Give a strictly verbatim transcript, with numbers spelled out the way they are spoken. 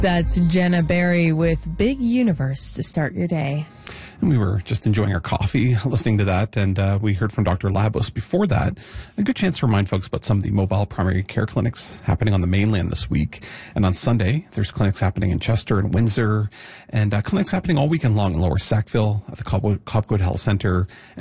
That's Jenna Berry with Big Universe to start your day. And we were just enjoying our coffee, listening to that, and uh, we heard from Doctor Labos before that. A good chance to remind folks about some of the mobile primary care clinics happening on the mainland this week. And on Sunday, there's clinics happening in Chester and Windsor, and uh, clinics happening all weekend long in Lower Sackville, at the Cobwood, Cobwood Health Center, and